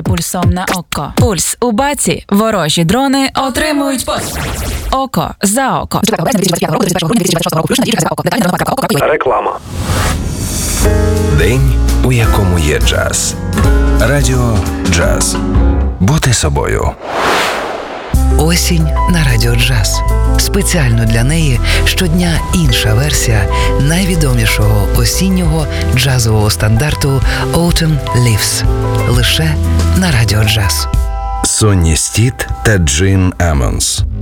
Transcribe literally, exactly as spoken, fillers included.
Пульсом на око. Пульс у баці. Ворожі дрони отримують пос. Око за око. Реклама. День, у якому є джаз. Радіо Джаз. Бути собою. Осінь на Радіо Джаз. Спеціально для неї щодня інша версія найвідомішого осіннього джазового стандарту Autumn Leaves. Лише на Радіо Джаз. Сонні Стіт та Джин Амонс.